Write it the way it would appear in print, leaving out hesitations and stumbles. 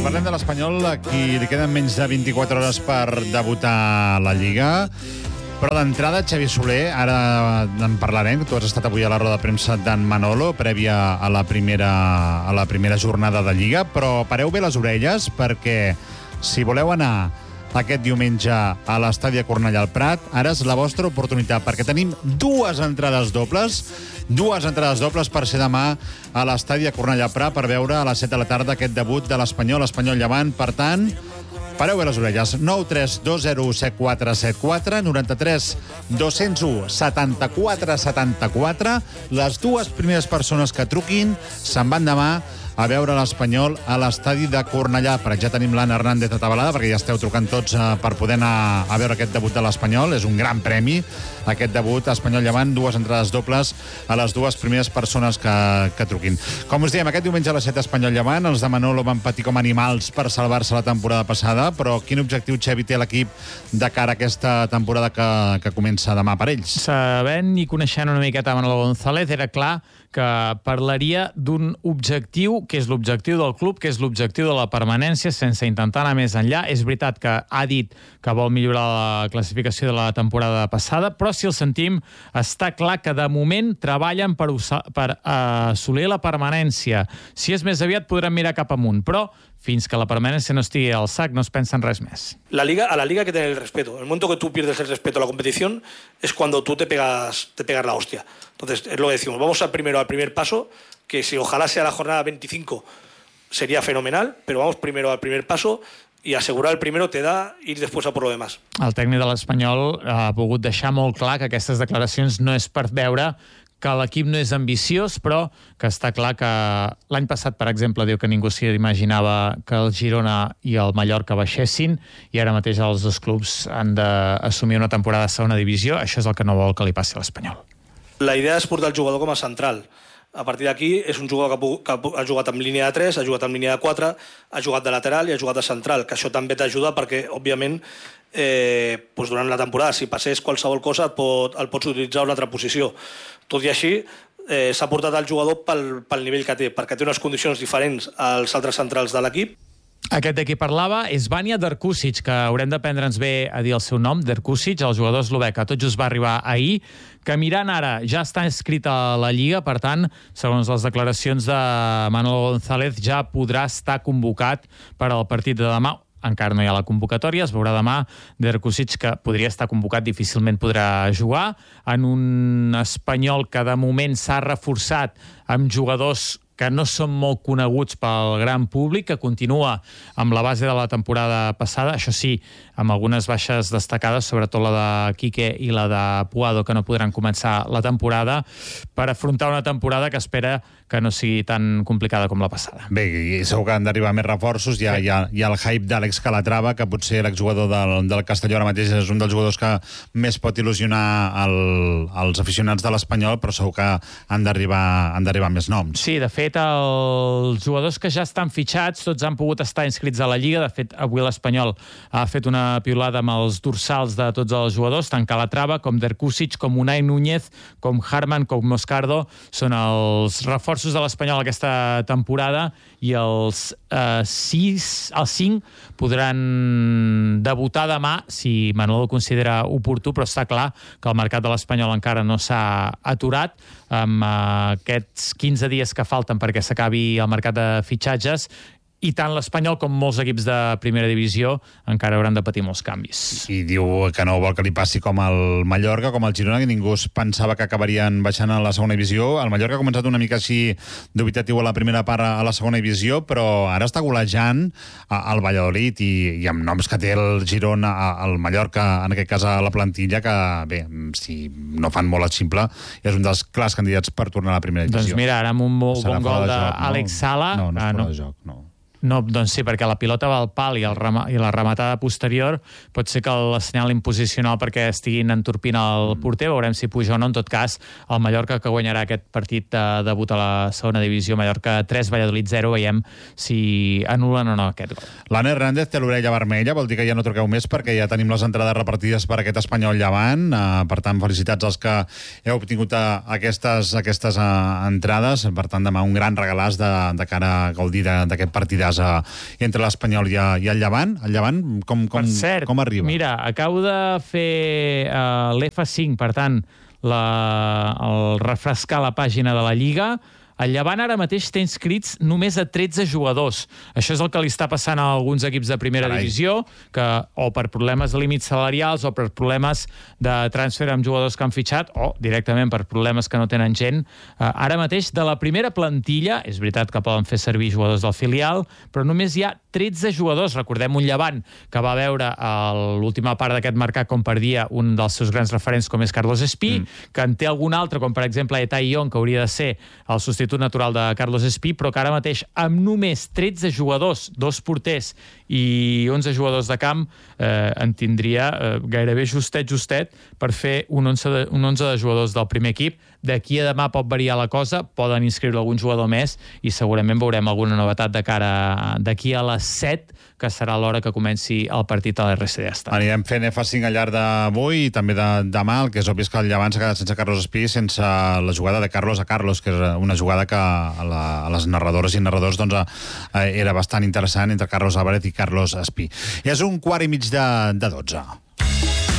parlem de l'Espanyol, a qui li queden menys de 24 hores per debutar a la Lliga. Però d'entrada, Xavi Soler, ara en parlarem, tu has estat avui a la roda de premsa d'en Manolo, prèvia a la primera jornada de Lliga, però pareu bé les orelles, perquè si voleu anar aquest diumenge a l'estadi de Cornellà al Prat, ara és la vostra oportunitat, perquè tenim dues entrades dobles per ser demà a l'estadi de Cornellà al Prat per veure a les 7 de la tarda aquest debut de l'Espanyol Llevant. Per tant, pareu bé les orelles. 9 3 2 0 7 4 7 4 93 201 74 74. Les dues primeres persones que truquin se'n van demà a veure l'Espanyol a l'estadi de Cornellà. Per ja tenim l'Anna Hernández atabalada, perquè ja esteu trucant tots per poder anar a veure aquest debut de l'Espanyol. És un gran premi, aquest debut Espanyol-Llevant, dues entrades dobles a les dues primeres persones que truquin. Com us diem, aquest diumenge a les 7 Espanyol-Llevant, els de Manolo van patir com animals per salvar-se la temporada passada, però quin objectiu, Xavi, té l'equip de cara a aquesta temporada que comença demà per ells? Sabent i coneixent una miqueta Manolo González, era clar que parlaria d'un objectiu, que és l'objectiu del club, que és l'objectiu de la permanència, sense intentar anar més enllà. És veritat que ha dit que vol millorar la classificació de la temporada passada, però si el sentim, està clar que de moment treballen per assolir la permanència. Si és més aviat, podrem mirar cap amunt, però fins que la permanència no estigui al sac, no es pensa en res més. A la Liga hay que tener el respeto. El momento que tú pierdes el respeto a la competición es cuando tú te pegas la hostia. Entonces, es lo que decimos. Vamos al primer paso, que si ojalá sea la jornada 25 sería fenomenal, pero vamos primero al primer paso i assegurar el primero te da ir després a por lo demás. El tècnic de l'Espanyol ha pogut deixar molt clar que aquestes declaracions no és per veure que l'equip no és ambiciós, però que està clar que l'any passat, per exemple, diu que ningú s'imaginava que el Girona i el Mallorca baixessin, i ara mateix els dos clubs han d'assumir una temporada de segona divisió. Això és el que no vol que li passi a l'Espanyol. La idea és portar el jugador com a central. A partir d'aquí és un jugador que ha jugat amb línia de 3, ha jugat amb línia de 4, ha jugat de lateral i ha jugat de central, que això també t'ajuda perquè, òbviament, durant la temporada, si passés qualsevol cosa, el pots utilitzar a una altra posició. Tot i així, s'ha portat el jugador pel nivell que té, perquè té unes condicions diferents als altres centrals de l'equip. Aquest de qui parlava és Vanja Drkušić, que haurem d'aprendre'ns bé a dir el seu nom, Drkušić, el jugador eslovè, que tot just va arribar ahir, que mirant ara ja està inscrit a la Lliga, per tant, segons les declaracions de Manolo González, ja podrà estar convocat per al partit de demà. Encara no hi ha la convocatòria, es veurà demà. Drkušić, que podria estar convocat, difícilment podrà jugar, en un Espanyol que de moment s'ha reforçat amb jugadors que no són molt coneguts pel gran públic, que continua amb la base de la temporada passada, això sí, amb algunes baixes destacades, sobretot la de Quique i la de Puado, que no podran començar la temporada, per afrontar una temporada que espera que no sigui tan complicada com la passada. Bé, i segur que han d'arribar més reforços. Hi ha el hype d'Àlex Calatrava, que potser l'exjugador del Castelló ara mateix és un dels jugadors que més pot il·lusionar els aficionats de l'Espanyol, però segur que han d'arribar més noms. Sí, de fet, els jugadors que ja estan fitxats, tots han pogut estar inscrits a la Lliga. De fet, avui l'Espanyol ha fet una piulada amb els dorsals de tots els jugadors, tant Calatrava com Drkušić, com Unai Núñez, com Harman, com Moscardo. Són els reforços de l'Espanyol aquesta temporada, i els 5 podran debutar demà, si Manolo ho considera oportú, però està clar que el mercat de l'Espanyol encara no s'ha aturat. Amb aquests 15 dies que falten perquè s'acabi el mercat de fitxatges, i tant l'Espanyol com molts equips de primera divisió encara hauran de patir molts canvis. I diu que no vol que li passi com al Mallorca, com al Girona, que ningú es pensava que acabarien baixant a la segona divisió. El Mallorca ha començat una mica així dubitatiu a la primera part a la segona divisió, però ara està golejant el Valladolid, i amb noms que té el Girona, el Mallorca, en aquest cas a la plantilla, que bé, si no fan molt el ximple, és un dels clars candidats per tornar a la primera divisió. Doncs mira, ara amb un bon gol d'Àlex Sala... No és fora de joc, no. No, doncs sí, perquè la pilota va al pal i la rematada posterior pot ser que l'assenyalin posicional perquè estiguin entorpint el porter. Veurem si puja o no. En tot cas, el Mallorca, que guanyarà aquest partit de debut a la segona divisió. Mallorca 3, Valladolid 0. Veiem si anulen o no aquest gol. L'Anna Hernández té l'orella vermella, vol dir que ja no truqueu més perquè ja tenim les entrades repartides per aquest Espanyol Llevant. Per tant, felicitats als que heu obtingut aquestes entrades. Per tant, demà un gran regalàs de cara a gaudir d'aquest partidàs. equipes entre l'Espanyol i el Llevant. El Llevant, Per cert, com arriba? Mira, acabo de fer l'F5, per tant, el refrescar la pàgina de la Lliga. El Llevant ara mateix té inscrits només a 13 jugadors. Això és el que li està passant a alguns equips de primera divisió, que o per problemes de límits salarials o per problemes de transfer amb jugadors que han fitxat o directament per problemes que no tenen gent. Ara mateix, de la primera plantilla, és veritat que poden fer servir jugadors del filial, però només hi ha 13 jugadors. Recordem un Llevant que va veure a l'última part d'aquest mercat com perdia un dels seus grans referents com és Carlos Espí, que en té algun altre, com per exemple Etai Ion, que hauria de ser el substitut natural de Carlos Espí, però que ara mateix amb només 13 jugadors, 2 porters i 11 jugadors de camp, en tindria gairebé justet per fer un 11 de jugadors del primer equip. D'aquí a demà pot variar la cosa, poden inscriure algun jugador més i segurament veurem alguna novetat de cara d'aquí a les 7, que serà l'hora que comenci el partit a l'RC Estat. Anirem fent F5 al llarg d'avui i també de demà. El que és obvi és que el Llevant s'ha quedat sense Carlos Espí, sense la jugada de Carlos a Carlos, que és una jugada que a les narradores i narradors era bastant interessant entre Carlos Álvarez i Carlos Espí. I és 1:15 de 12.